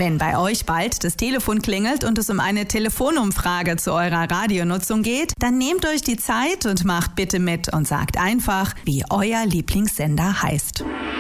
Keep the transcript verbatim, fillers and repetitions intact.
Wenn bei euch bald das Telefon klingelt und es um eine Telefonumfrage zu eurer Radionutzung geht, dann nehmt euch die Zeit und macht bitte mit und sagt einfach, wie euer Lieblingssender heißt.